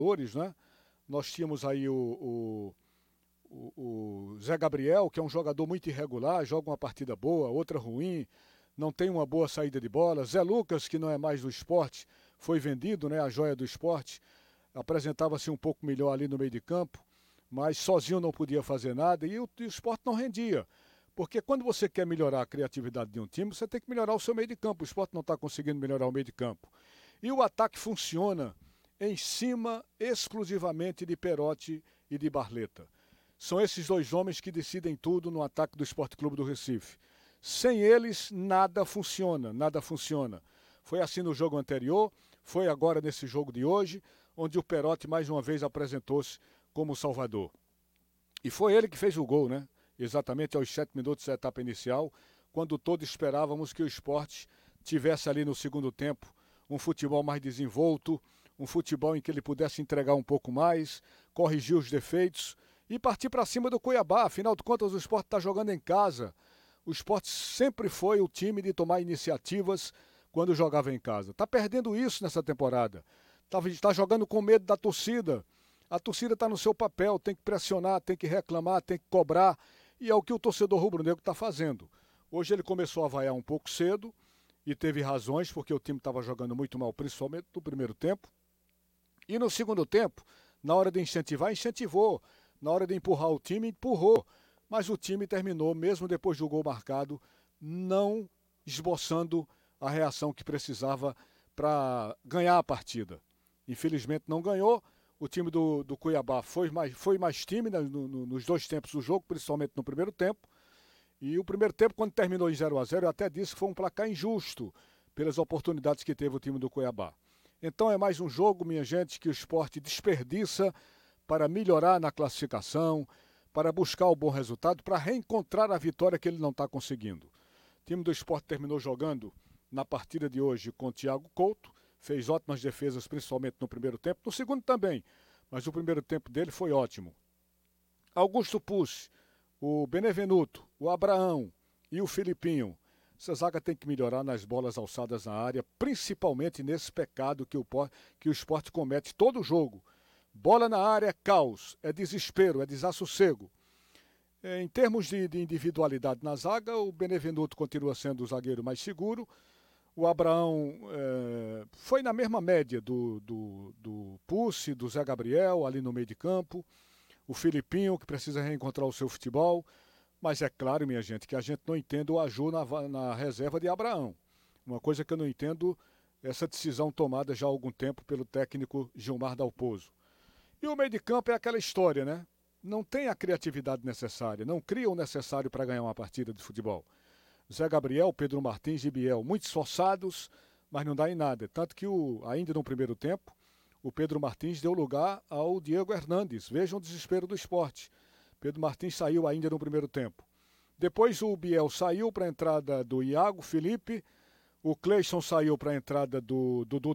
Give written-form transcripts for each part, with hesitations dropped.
né? Nós tínhamos aí o Zé Gabriel, que é um jogador muito irregular, joga uma partida boa, outra ruim, não tem uma boa saída de bola. Zé Lucas, que não é mais do esporte, foi vendido, né? A joia do esporte, apresentava-se um pouco melhor ali no meio de campo, mas sozinho não podia fazer nada e o esporte não rendia. Porque quando você quer melhorar a criatividade de um time, você tem que melhorar o seu meio de campo. O esporte não está conseguindo melhorar o meio de campo. E o ataque funciona em cima exclusivamente de Perotti e de Barleta. São esses dois homens que decidem tudo no ataque do Esporte Clube do Recife. Sem eles, nada funciona, nada funciona. Foi assim no jogo anterior, foi agora nesse jogo de hoje, onde o Perotti mais uma vez apresentou-se como salvador. E foi ele que fez o gol, né? Exatamente aos 7 minutos da etapa inicial, quando todos esperávamos que o esporte tivesse ali no segundo tempo um futebol mais desenvolto, um futebol em que ele pudesse entregar um pouco mais, corrigir os defeitos e partir para cima do Cuiabá. Afinal de contas, o esporte está jogando em casa. O esporte sempre foi o time de tomar iniciativas quando jogava em casa. Está perdendo isso nessa temporada. Está jogando com medo da torcida. A torcida está no seu papel, tem que pressionar, tem que reclamar, tem que cobrar. E é o que o torcedor rubro-negro está fazendo. Hoje ele começou a vaiar um pouco cedo e teve razões, porque o time estava jogando muito mal, principalmente no primeiro tempo. E no segundo tempo, na hora de incentivar, incentivou. Na hora de empurrar o time, empurrou. Mas o time terminou, mesmo depois do gol marcado, não esboçando a reação que precisava para ganhar a partida. Infelizmente não ganhou. O time do Cuiabá foi mais time nos dois tempos do jogo, principalmente no primeiro tempo. E o primeiro tempo, quando terminou em 0-0, eu até disse que foi um placar injusto pelas oportunidades que teve o time do Cuiabá. Então é mais um jogo, minha gente, que o esporte desperdiça para melhorar na classificação, para buscar o bom resultado, para reencontrar a vitória que ele não está conseguindo. O time do esporte terminou jogando na partida de hoje com o Thiago Couto, fez ótimas defesas, principalmente no primeiro tempo, no segundo também, mas o primeiro tempo dele foi ótimo. Augusto Pucci, o Benevenuto, o Abraão e o Filipinho. Essa zaga tem que melhorar nas bolas alçadas na área, principalmente nesse pecado que o esporte comete todo jogo. Bola na área é caos, é desespero, é desassossego. Em termos de individualidade na zaga, o Benevenuto continua sendo o zagueiro mais seguro. O Abraão foi na mesma média do Pucci, do Zé Gabriel, ali no meio de campo. O Filipinho, que precisa reencontrar o seu futebol. Mas é claro, minha gente, que a gente não entende o Aju na reserva de Abraão. Uma coisa que eu não entendo é essa decisão tomada já há algum tempo pelo técnico Gilmar Dalpozo. E o meio de campo é aquela história, né? Não tem a criatividade necessária, não cria o necessário para ganhar uma partida de futebol. Zé Gabriel, Pedro Martins e Biel, muito esforçados, mas não dá em nada. Tanto que ainda no primeiro tempo, o Pedro Martins deu lugar ao Diego Hernandes. Vejam o desespero do esporte. Pedro Martins saiu ainda no primeiro tempo. Depois o Biel saiu para a entrada do Iago Felipe, o Cleison saiu para a entrada do Dudu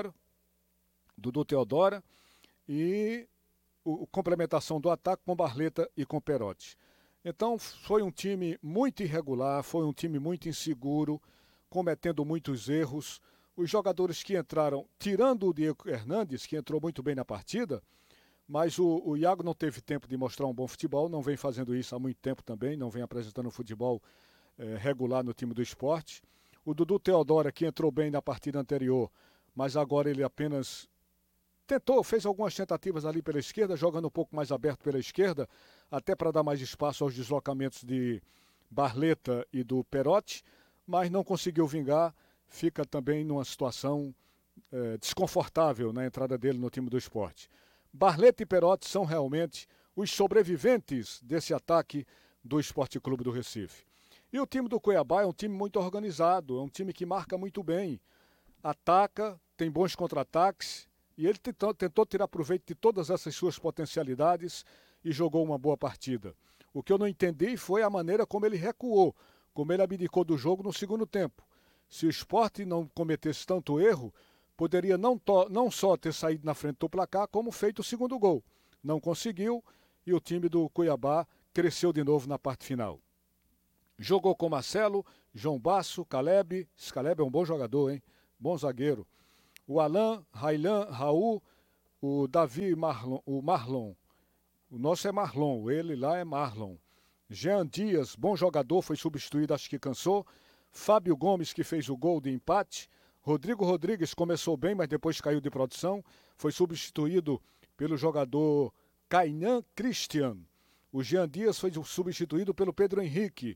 Teodora e a complementação do ataque com Barleta e com Perotti. Então foi um time muito irregular, foi um time muito inseguro, cometendo muitos erros. Os jogadores que entraram, tirando o Diego Hernandes, que entrou muito bem na partida, mas o Iago não teve tempo de mostrar um bom futebol, não vem fazendo isso há muito tempo também, não vem apresentando um futebol regular no time do esporte. O Dudu Teodora, que entrou bem na partida anterior, mas agora ele apenas fez algumas tentativas ali pela esquerda, jogando um pouco mais aberto pela esquerda, até para dar mais espaço aos deslocamentos de Barleta e do Perotti, mas não conseguiu vingar, fica também numa situação desconfortável na entrada dele no time do esporte. Barleta e Perotti são realmente os sobreviventes desse ataque do Esporte Clube do Recife. E o time do Cuiabá é um time muito organizado, é um time que marca muito bem, ataca, tem bons contra-ataques, e ele tentou tirar proveito de todas essas suas potencialidades e jogou uma boa partida. O que eu não entendi foi a maneira como ele recuou, como ele abdicou do jogo no segundo tempo. Se o Sport não cometesse tanto erro, poderia não só ter saído na frente do placar, como feito o segundo gol. Não conseguiu e o time do Cuiabá cresceu de novo na parte final. Jogou com Marcelo, João Basso, Caleb. Esse Caleb é um bom jogador, hein? Bom zagueiro. O Alain, Railan, Raul, o Davi Marlon, o Marlon. O nosso é Marlon, ele lá é Marlon. Jean Dias, bom jogador, foi substituído, acho que cansou. Fábio Gomes, que fez o gol de empate. Rodrigo Rodrigues começou bem, mas depois caiu de produção. Foi substituído pelo jogador Kainan Christian. O Jean Dias foi substituído pelo Pedro Henrique.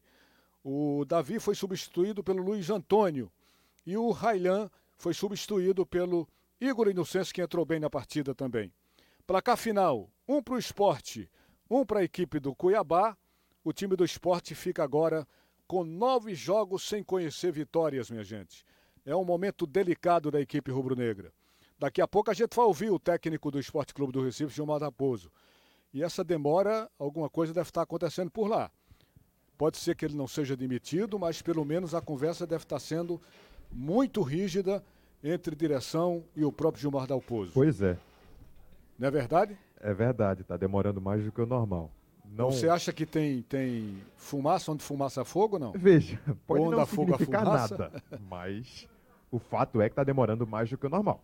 O Davi foi substituído pelo Luiz Antônio. E o Railan foi substituído pelo Igor Inocêncio, que entrou bem na partida também. Placar final, 1 para o Sport, 1 para a equipe do Cuiabá. O time do Sport fica agora com 9 jogos sem conhecer vitórias, minha gente. É um momento delicado da equipe rubro-negra. Daqui a pouco a gente vai ouvir o técnico do Esporte Clube do Recife, Gilmar Raposo. E essa demora, alguma coisa deve estar acontecendo por lá. Pode ser que ele não seja demitido, mas pelo menos a conversa deve estar sendo muito rígida entre direção e o próprio Gilmar Dalpozo. Pois é. Não é verdade? É verdade, está demorando mais do que o normal. Não... Você acha que tem fumaça onde fumaça fogo, não? Veja, pode ou não significar nada, mas o fato é que está demorando mais do que o normal.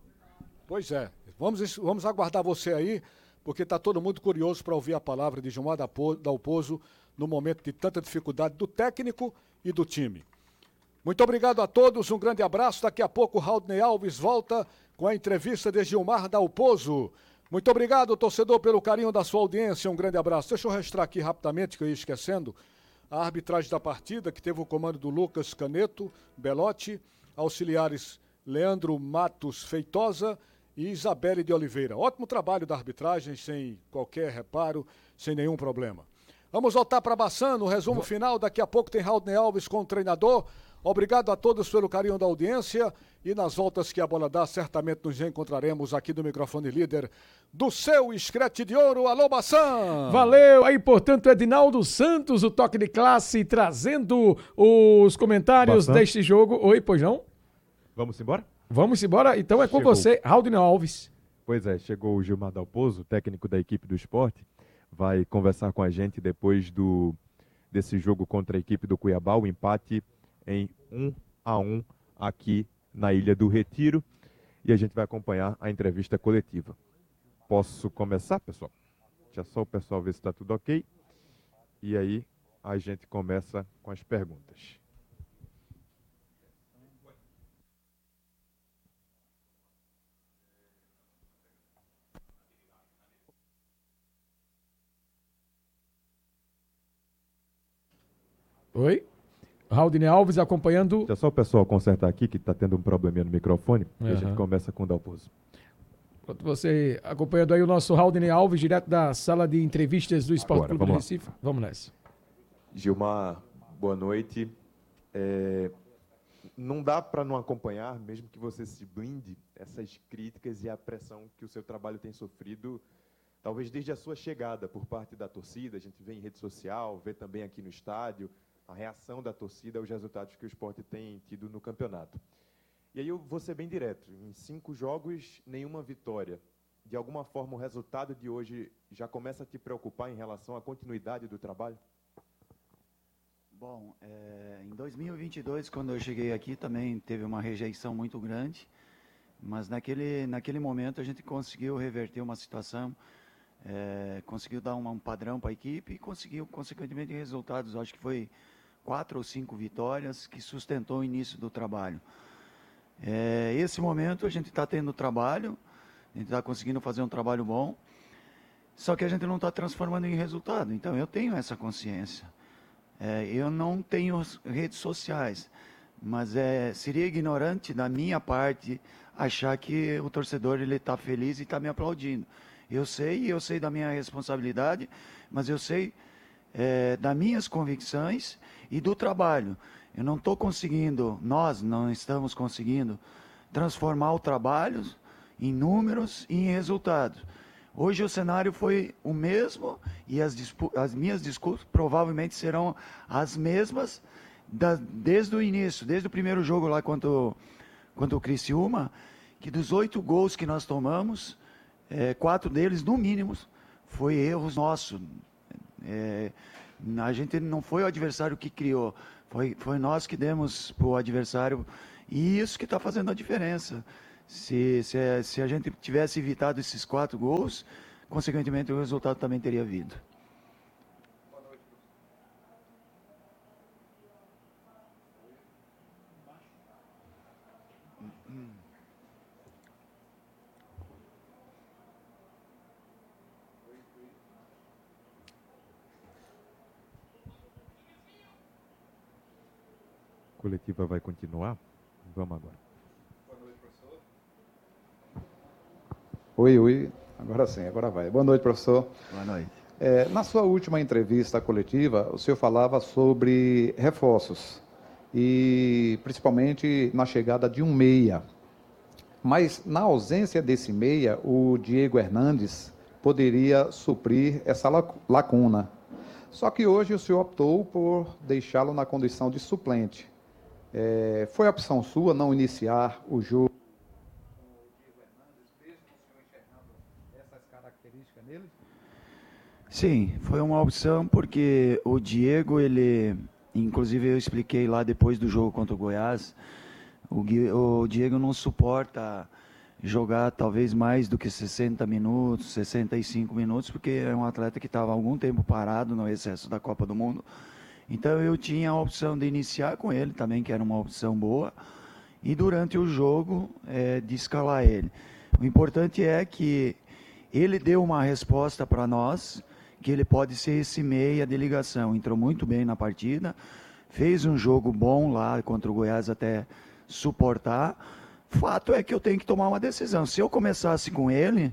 Pois é. Vamos aguardar você aí, porque está todo mundo curioso para ouvir a palavra de Gilmar Dalpozo no momento de tanta dificuldade do técnico e do time. Muito obrigado a todos, um grande abraço. Daqui a pouco o Raudney Alves volta com a entrevista de Gilmar Dalpozo. Muito obrigado, torcedor, pelo carinho da sua audiência. Um grande abraço. Deixa eu registrar aqui rapidamente, que eu ia esquecendo, a arbitragem da partida, que teve o comando do Lucas Caneto Belotti, auxiliares Leandro Matos Feitosa e Isabelle de Oliveira. Ótimo trabalho da arbitragem, sem qualquer reparo, sem nenhum problema. Vamos voltar para Baçano, o resumo final. Daqui a pouco tem Raudney Alves com o treinador. Obrigado a todos pelo carinho da audiência e nas voltas que a bola dá, certamente nos encontraremos aqui no microfone líder do seu Escrete de Ouro. Alô, Baçan! Valeu! Aí, portanto, Edinaldo Santos, o toque de classe, trazendo os comentários deste jogo. Oi, pois não? Vamos embora? Vamos embora? Então é com você, Raudney Alves. Pois é, chegou o Gilmar Dalpozo, técnico da equipe do Sport, vai conversar com a gente depois desse jogo contra a equipe do Cuiabá, o empate em 1-1 aqui na Ilha do Retiro, e a gente vai acompanhar a entrevista coletiva. Posso começar, pessoal? Deixa só o pessoal ver se está tudo ok. E aí a gente começa com as perguntas. Oi? Raudney Alves acompanhando... Deixa só o pessoal consertar aqui, que está tendo um probleminha no microfone, e a gente começa com o Dalpozo. Você acompanhando aí o nosso Raudney Alves, direto da sala de entrevistas do Esporte Clube do Recife. Vamos nessa. Gilmar, boa noite. Não dá para não acompanhar, mesmo que você se blinde, essas críticas e a pressão que o seu trabalho tem sofrido, talvez desde a sua chegada por parte da torcida. A gente vê em rede social, vê também aqui no estádio, a reação da torcida aos resultados que o Sport tem tido no campeonato. E aí eu vou ser bem direto, em 5 jogos, nenhuma vitória. De alguma forma o resultado de hoje já começa a te preocupar em relação à continuidade do trabalho? Bom, em 2022, quando eu cheguei aqui, também teve uma rejeição muito grande, mas naquele momento a gente conseguiu reverter uma situação, conseguiu dar um padrão para a equipe e conseguiu, consequentemente, resultados. Acho que foi 4 ou 5 vitórias que sustentou o início do trabalho. Esse momento a gente está tendo trabalho, a gente está conseguindo fazer um trabalho bom, só que a gente não está transformando em resultado. Então eu tenho essa consciência. Eu não tenho redes sociais, mas seria ignorante da minha parte achar que o torcedor ele está feliz e está me aplaudindo. Eu sei da minha responsabilidade, mas eu sei das minhas convicções e do trabalho. Eu não estou conseguindo, nós não estamos conseguindo transformar o trabalho em números e em resultados. Hoje o cenário foi o mesmo e as minhas disputas provavelmente serão as mesmas desde o início, desde o primeiro jogo lá contra o Criciúma, que dos 8 gols que nós tomamos, 4 deles, no mínimo, foi erros nossos. A gente não foi o adversário que criou, foi nós que demos para o adversário, e isso que está fazendo a diferença. Se a gente tivesse evitado esses 4 gols, consequentemente o resultado também teria vindo. A coletiva vai continuar? Vamos agora. Boa noite, professor. Oi, agora sim, agora vai. Boa noite, professor. Boa noite. Na sua última entrevista coletiva, o senhor falava sobre reforços, e principalmente na chegada de um meia. Mas, na ausência desse meia, o Diego Hernandes poderia suprir essa lacuna. Só que hoje o senhor optou por deixá-lo na condição de suplente. Foi opção sua não iniciar o jogo com o Diego Hernandes, mesmo o senhor enxergando essas características nele? Sim, foi uma opção porque o Diego, inclusive eu expliquei lá depois do jogo contra o Goiás, o Diego não suporta jogar talvez mais do que 60 minutos, 65 minutos, porque é um atleta que estava há algum tempo parado no excesso da Copa do Mundo. Então eu tinha a opção de iniciar com ele também, que era uma opção boa, e durante o jogo de escalar ele. O importante é que ele deu uma resposta para nós, que ele pode ser esse meia de ligação. Entrou muito bem na partida, fez um jogo bom lá contra o Goiás até suportar. Fato é que eu tenho que tomar uma decisão. Se eu começasse com ele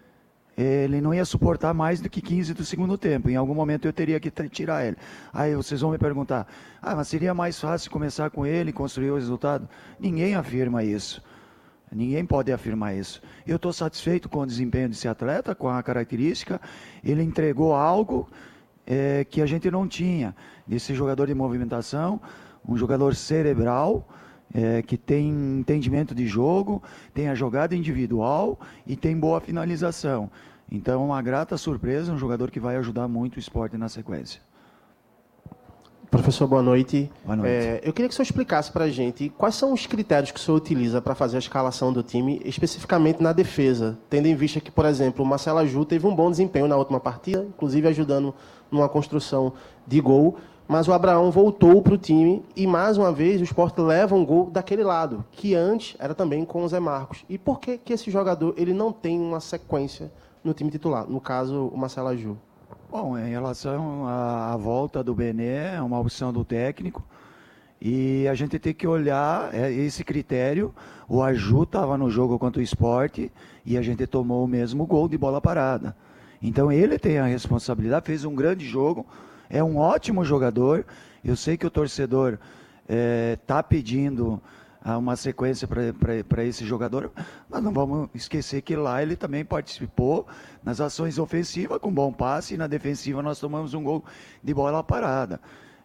não ia suportar mais do que 15 do segundo tempo. Em algum momento eu teria que tirar ele. Aí vocês vão me perguntar, mas seria mais fácil começar com ele e construir o resultado? Ninguém afirma isso. Ninguém pode afirmar isso. Eu estou satisfeito com o desempenho desse atleta, com a característica. Ele entregou algo que a gente não tinha. Desse jogador de movimentação, um jogador cerebral, que tem entendimento de jogo, tem a jogada individual e tem boa finalização. Então, uma grata surpresa, um jogador que vai ajudar muito o Sport na sequência. Professor, boa noite. Boa noite. Eu queria que o senhor explicasse para a gente quais são os critérios que o senhor utiliza para fazer a escalação do time, especificamente na defesa, tendo em vista que, por exemplo, o Marcelo Aju teve um bom desempenho na última partida, inclusive ajudando numa construção de gol, mas o Abraão voltou para o time e, mais uma vez, o Sport leva um gol daquele lado, que antes era também com o Zé Marcos. E por que esse jogador ele não tem uma sequência no time titular? No caso, o Marcelo Aju. Bom, em relação à volta do Bené, é uma opção do técnico. E a gente tem que olhar esse critério. O Aju estava no jogo contra o Sport e a gente tomou o mesmo gol de bola parada. Então ele tem a responsabilidade, fez um grande jogo. É um ótimo jogador. Eu sei que o torcedor está pedindo uma sequência para esse jogador, mas não vamos esquecer que lá ele também participou nas ações ofensivas com bom passe e na defensiva nós tomamos um gol de bola parada.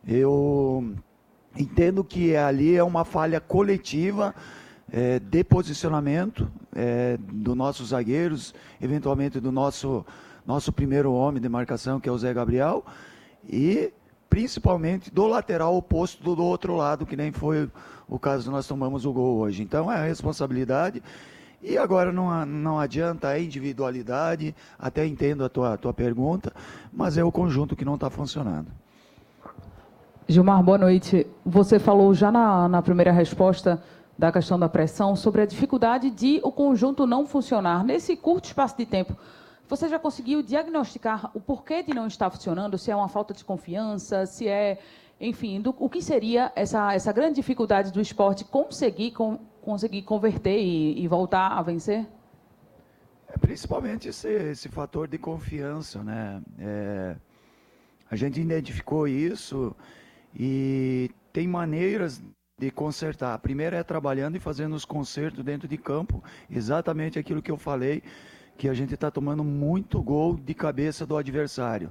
Eu entendo que ali é uma falha coletiva de posicionamento dos nossos zagueiros, eventualmente do nosso primeiro homem de marcação, que é o Zé Gabriel, e principalmente do lateral oposto do outro lado, que nem foi o caso nós tomamos o gol hoje. Então é a responsabilidade, e agora não adianta a individualidade, até entendo a tua pergunta, mas é o conjunto que não está funcionando. Gilmar, boa noite. Você falou já na primeira resposta da questão da pressão sobre a dificuldade de o conjunto não funcionar nesse curto espaço de tempo. Você já conseguiu diagnosticar o porquê de não estar funcionando? Se é uma falta de confiança, se é, enfim, o que seria essa grande dificuldade do Sport conseguir converter e voltar a vencer? Principalmente esse fator de confiança, né? A gente identificou isso e tem maneiras de consertar. A primeira é trabalhando e fazendo os consertos dentro de campo, exatamente aquilo que eu falei, que a gente está tomando muito gol de cabeça do adversário.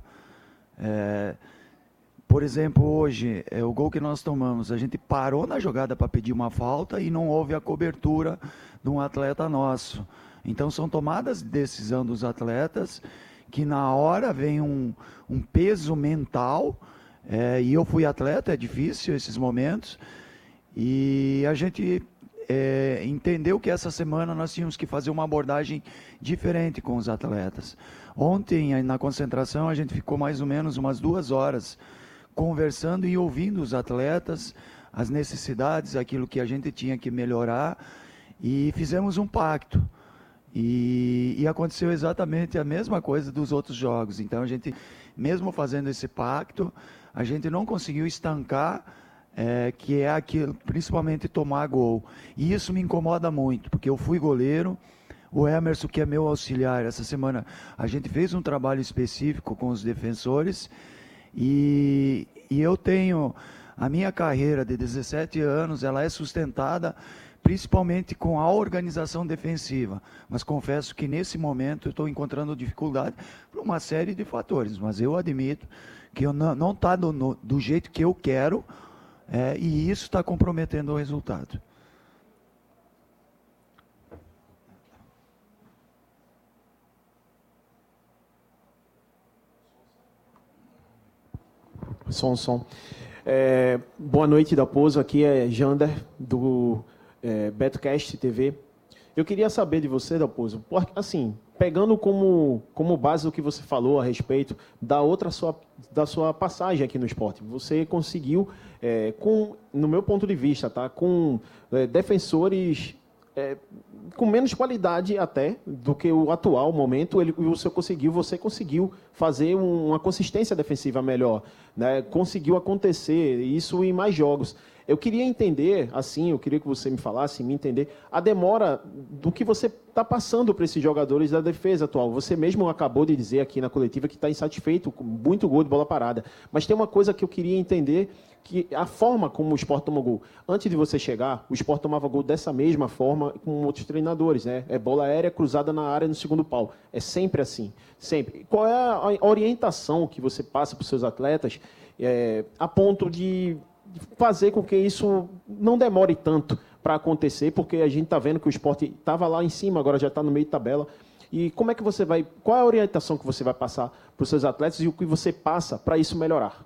Por exemplo, hoje, o gol que nós tomamos, a gente parou na jogada para pedir uma falta e não houve a cobertura de um atleta nosso. Então, são tomadas de decisão dos atletas que na hora vem um peso mental, e eu fui atleta, é difícil esses momentos, e a gente entendeu que essa semana nós tínhamos que fazer uma abordagem diferente com os atletas. Ontem, na concentração, a gente ficou mais ou menos umas 2 horas conversando e ouvindo os atletas, as necessidades, aquilo que a gente tinha que melhorar, e fizemos um pacto. E aconteceu exatamente a mesma coisa dos outros jogos. Então, a gente, mesmo fazendo esse pacto, a gente não conseguiu estancar, que é aquilo, principalmente tomar gol. E isso me incomoda muito, porque eu fui goleiro, o Emerson, que é meu auxiliar, essa semana a gente fez um trabalho específico com os defensores, e eu tenho, a minha carreira de 17 anos, ela é sustentada principalmente com a organização defensiva, mas confesso que nesse momento eu estou encontrando dificuldade por uma série de fatores, mas eu admito que eu não está do jeito que eu quero, e isso está comprometendo o resultado. Som. Boa noite, Dalpozo. Aqui é Jander, do BetoCast TV. Eu queria saber de você, Dalpozo, assim, pegando como base o que você falou a respeito da sua passagem aqui no esporte, você conseguiu, no meu ponto de vista, tá, com defensores com menos qualidade até do que o atual momento, você conseguiu fazer uma consistência defensiva melhor, né? Conseguiu acontecer isso em mais jogos. Eu queria entender, assim, eu queria que você me falasse, me entender, a demora do que você está passando para esses jogadores da defesa atual. Você mesmo acabou de dizer aqui na coletiva que está insatisfeito com muito gol de bola parada. Mas tem uma coisa que eu queria entender, que a forma como o Sport tomou gol. Antes de você chegar, o Sport tomava gol dessa mesma forma com outros treinadores, né? É bola aérea cruzada na área no segundo pau. É sempre assim, sempre. Qual é a orientação que você passa para os seus atletas a ponto de fazer com que isso não demore tanto para acontecer, porque a gente está vendo que o Sport estava lá em cima, agora já está no meio de tabela. E como é que você vai... Qual é a orientação que você vai passar para os seus atletas e o que você passa para isso melhorar?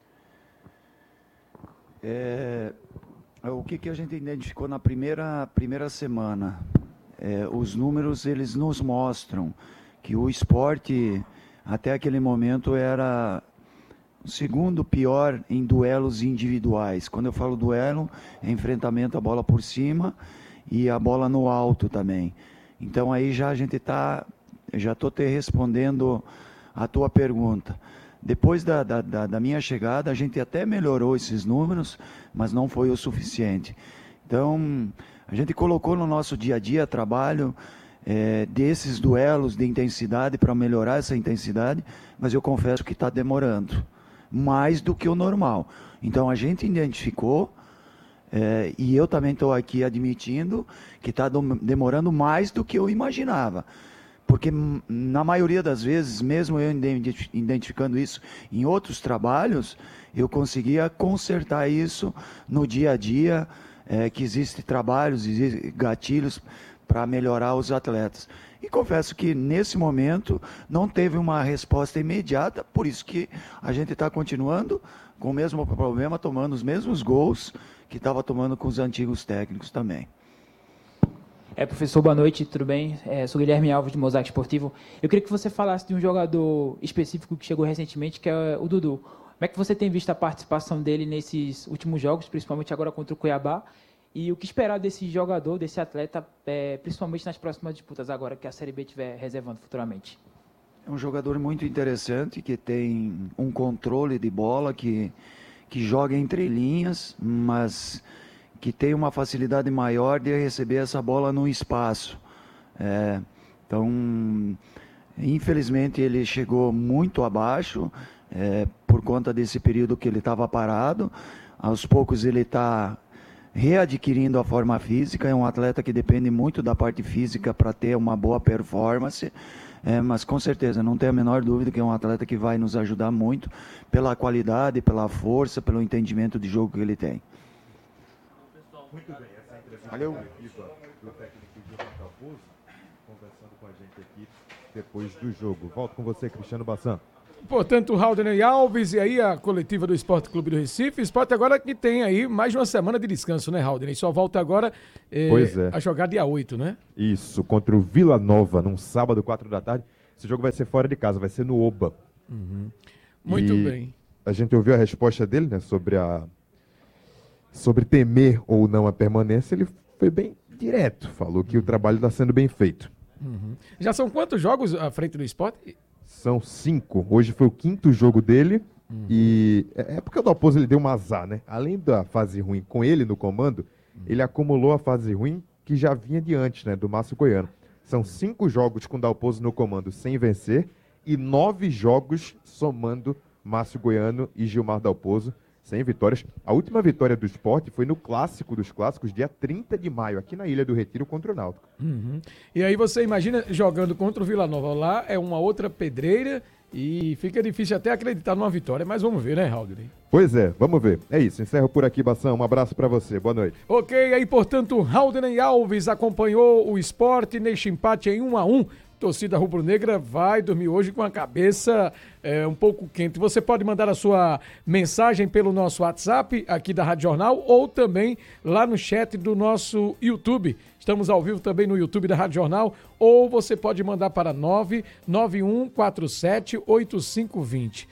O que a gente identificou na primeira semana? Os números, eles nos mostram que o Sport, até aquele momento, era o segundo pior em duelos individuais. Quando eu falo duelo, é enfrentamento a bola por cima e a bola no alto também. Então aí já a gente já estou te respondendo a tua pergunta. Depois da minha chegada, a gente até melhorou esses números, mas não foi o suficiente. Então, a gente colocou no nosso dia a dia trabalho desses duelos de intensidade para melhorar essa intensidade, mas eu confesso que está demorando mais do que o normal. Então, a gente identificou, e eu também estou aqui admitindo, que está demorando mais do que eu imaginava. Porque, na maioria das vezes, mesmo eu identificando isso em outros trabalhos, eu conseguia consertar isso no dia a dia, que existem trabalhos, existem gatilhos para melhorar os atletas. E confesso que, nesse momento, não teve uma resposta imediata, por isso que a gente está continuando com o mesmo problema, tomando os mesmos gols que estava tomando com os antigos técnicos também. Professor, boa noite, tudo bem? Sou Guilherme Alves, de Mosaico Esportivo. Eu queria que você falasse de um jogador específico que chegou recentemente, que é o Dudu. Como é que você tem visto a participação dele nesses últimos jogos, principalmente agora contra o Cuiabá? E o que esperar desse jogador, desse atleta, principalmente nas próximas disputas agora que a Série B estiver reservando futuramente? É um jogador muito interessante, que tem um controle de bola, que joga entre linhas, mas que tem uma facilidade maior de receber essa bola no espaço. Então, infelizmente, ele chegou muito abaixo, por conta desse período que ele estava parado. Aos poucos ele está readquirindo a forma física, é um atleta que depende muito da parte física para ter uma boa performance, mas com certeza, não tenho a menor dúvida que é um atleta que vai nos ajudar muito pela qualidade, pela força, pelo entendimento de jogo que ele tem. Muito bem, essa entrevista coletiva do técnico Gilmar Dalpozo, conversando com a gente aqui depois do jogo. Volto com você, Cristiano Bassan. Portanto, o Haldner Alves e aí a coletiva do Esporte Clube do Recife. O Esporte agora que tem aí mais de uma semana de descanso, né, Haldner? Só volta agora a jogar dia 8, né? Isso, contra o Vila Nova, num sábado, 4 da tarde. Esse jogo vai ser fora de casa, vai ser no Oba. Muito bem. A gente ouviu a resposta dele, né, sobre temer ou não a permanência. Ele foi bem direto, falou que o trabalho está sendo bem feito. Já são quantos jogos à frente do Esporte? São 5. Hoje foi o 5º jogo dele. E é porque o Dalpozo ele deu um azar, né? Além da fase ruim com ele no comando, ele acumulou a fase ruim que já vinha de antes, né? Do Márcio Goiano. São 5 jogos com o Dalpozo no comando sem vencer e 9 jogos somando Márcio Goiano e Gilmar Dalpozo sem vitórias. A última vitória do Sport foi no Clássico dos Clássicos, dia 30 de maio, aqui na Ilha do Retiro contra o Náutico. E aí você imagina jogando contra o Vila Nova lá, é uma outra pedreira e fica difícil até acreditar numa vitória, mas vamos ver, né, Haldner? Pois é, vamos ver. É isso, encerro por aqui, Bação. Um abraço pra você, boa noite. Ok, aí portanto, Haldner Alves acompanhou o Sport neste empate em 1-1. Torcida rubro-negra vai dormir hoje com a cabeça um pouco quente. Você pode mandar a sua mensagem pelo nosso WhatsApp aqui da Rádio Jornal ou também lá no chat do nosso YouTube. Estamos ao vivo também no YouTube da Rádio Jornal, ou você pode mandar para 991478520.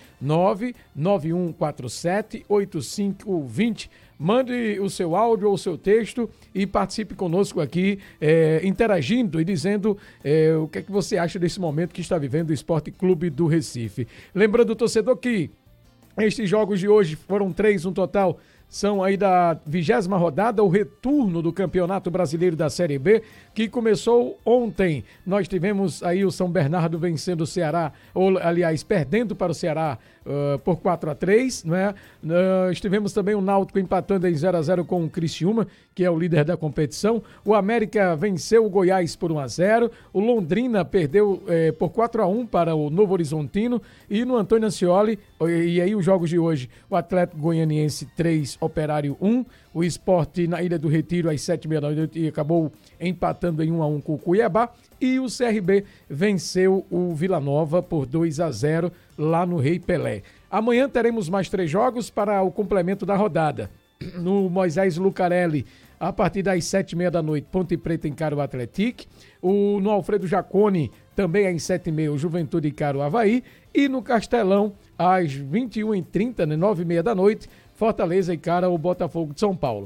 991478520. Mande o seu áudio ou o seu texto e participe conosco aqui, interagindo e dizendo o que é que você acha desse momento que está vivendo o Esporte Clube do Recife. Lembrando, torcedor, que estes jogos de hoje foram 3 no total, são aí da 20ª rodada, o retorno do Campeonato Brasileiro da Série B, que começou ontem. Nós tivemos aí o São Bernardo vencendo o Ceará, ou aliás, perdendo para o Ceará por 4-3, não é? Tivemos também o Náutico empatando em 0-0 com o Criciúma, que é o líder da competição. O América venceu o Goiás por 1-0. O Londrina perdeu por 4-1 para o Novo Horizontino. E no Antônio Ascioli, e aí os jogos de hoje, o Atlético Goianiense 3, Operário 1. O Sport na Ilha do Retiro às 7h30 da noite acabou empatando em 1-1 com o Cuiabá. E o CRB venceu o Vila Nova por 2-0 lá no Rei Pelé. Amanhã teremos mais 3 jogos para o complemento da rodada. No Moisés Lucarelli, a partir das 7h30 da noite, Ponte Preta encara o Atlético. No Alfredo Jaconi, também às 7h30, o Juventude encara o Avaí. E no Castelão, às 21h30, 9h30 da noite, Fortaleza encara o Botafogo de São Paulo.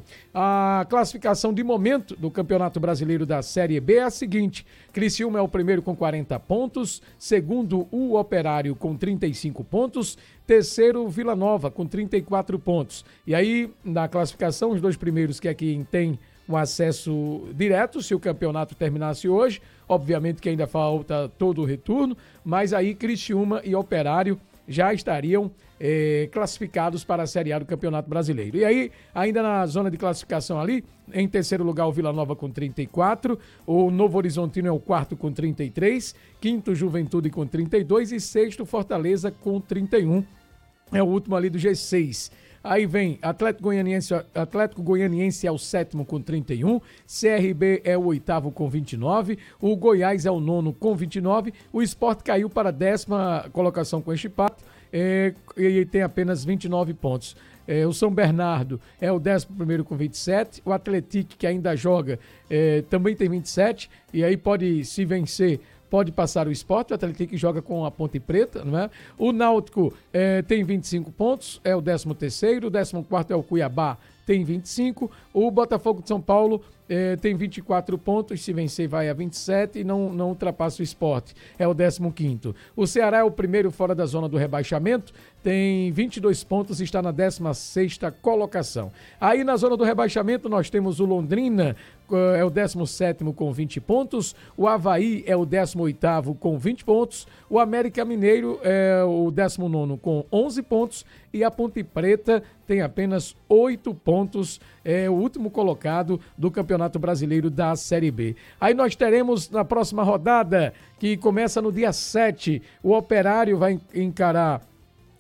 A classificação de momento do Campeonato Brasileiro da Série B é a seguinte: Criciúma é o primeiro com 40 pontos, segundo o Operário com 35 pontos, terceiro Vila Nova com 34 pontos. E aí, na classificação, os 2 primeiros que aqui tem um acesso direto, se o campeonato terminasse hoje, obviamente que ainda falta todo o retorno, mas aí Criciúma e Operário já estariam classificados para a Série A do Campeonato Brasileiro. E aí, ainda na zona de classificação ali, em terceiro lugar o Vila Nova com 34, o Novo Horizontino é o 4º com 33, 5º Juventude com 32 e 6º Fortaleza com 31. É o último ali do G6. Aí vem Atlético Goianiense é o 7º com 31, CRB é o 8º com 29, o Goiás é o 9º com 29, o Sport caiu para a 10ª colocação com este empate e tem apenas 29 pontos. O São Bernardo é o 11º com 27, o Atlético, que ainda joga, também tem 27, e aí pode, se vencer, pode passar o Sport. O Atlético joga com a Ponte Preta, não é? O Náutico tem 25 pontos, é o 13º, o 14º é o Cuiabá, tem 25, o Botafogo de São Paulo tem 24 pontos, se vencer vai a 27 e não ultrapassa o Sport, é o 15º. O Ceará é o primeiro fora da zona do rebaixamento, tem 22 pontos e está na 16ª colocação. Aí na zona do rebaixamento nós temos o Londrina, é o 17º com 20 pontos, o Avaí é o 18º com 20 pontos, o América Mineiro é o 19º com 11 pontos e a Ponte Preta tem apenas 8 pontos, é o último colocado do Campeonato Brasileiro da Série B. Aí nós teremos na próxima rodada, que começa no dia 7, o Operário vai encarar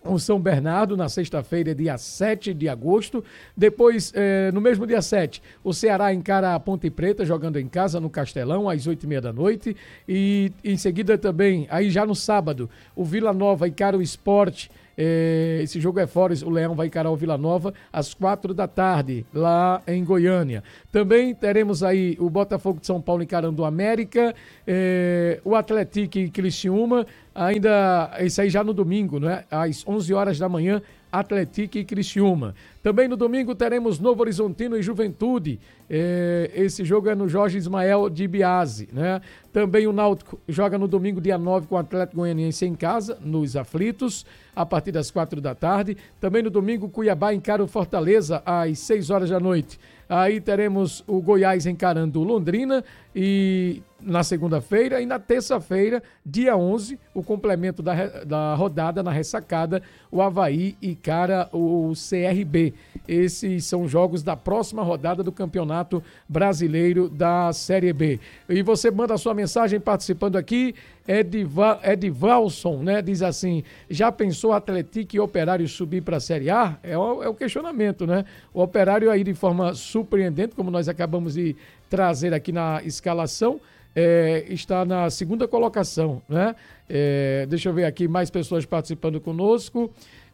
o São Bernardo, na sexta-feira, dia 7 de agosto. Depois, no mesmo dia 7, o Ceará encara a Ponte Preta, jogando em casa, no Castelão, às 8h30 da noite. E em seguida também, aí já no sábado, o Vila Nova encara o Sport. Esse jogo é fora, o Leão vai encarar o Vila Nova às 4 da tarde, lá em Goiânia. Também teremos aí o Botafogo de São Paulo encarando o América, o Atlético e Criciúma, ainda, isso aí já no domingo, né? Às 11 horas da manhã, Atlético e Criciúma. Também no domingo teremos Novo Horizontino e Juventude. Esse jogo é no Jorge Ismael de Biase, né? Também o Náutico joga no domingo, dia 9, com o Atlético Goianiense em casa, nos Aflitos, a partir das 4 da tarde. Também no domingo, Cuiabá encara o Fortaleza às 6 horas da noite. Aí teremos o Goiás encarando o Londrina e na segunda-feira, e na terça-feira, dia 11, o complemento da rodada na ressacada, o Avaí encara o CRB. Esses são jogos da próxima rodada do Campeonato Brasileiro da Série B. E você manda a sua mensagem participando aqui, Edivalson, né? Diz assim: já pensou Atlético e Operário subir para a Série A? É o questionamento, né? O Operário aí, de forma surpreendente, como nós acabamos de trazer aqui na escalação, está na segunda colocação, né? Deixa eu ver aqui, mais pessoas participando conosco.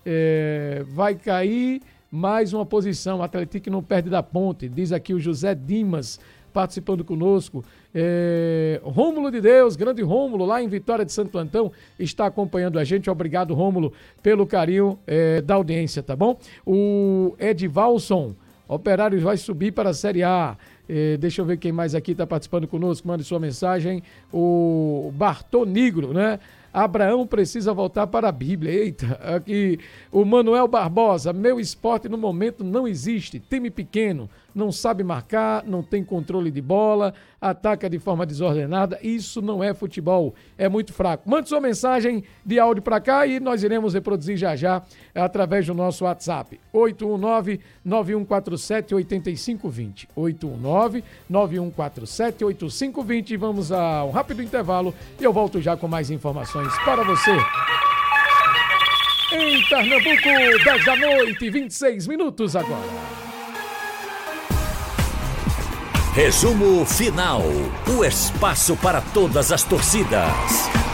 Vai cair mais uma posição, o Atlético não perde da Ponte, diz aqui o José Dimas, participando conosco. Rômulo de Deus, grande Rômulo, lá em Vitória de Santo Antão, está acompanhando a gente. Obrigado, Rômulo, pelo carinho da audiência, tá bom? O Edivalson, Operário vai subir para a Série A. Deixa eu ver quem mais aqui está participando conosco, mande sua mensagem. O Bartô Negro, né? Abraão precisa voltar para a Bíblia. Eita, aqui o Manuel Barbosa: meu esporte no momento não existe, time pequeno, não sabe marcar, não tem controle de bola, ataca de forma desordenada, isso não é futebol, é muito fraco. Mande sua mensagem de áudio para cá e nós iremos reproduzir já através do nosso WhatsApp, 819-9147-8520, 819-9147-8520. Vamos a um rápido intervalo e eu volto já com mais informações para você. Em Pernambuco, 10 da noite, 26 minutos agora. Resumo final, o espaço para todas as torcidas.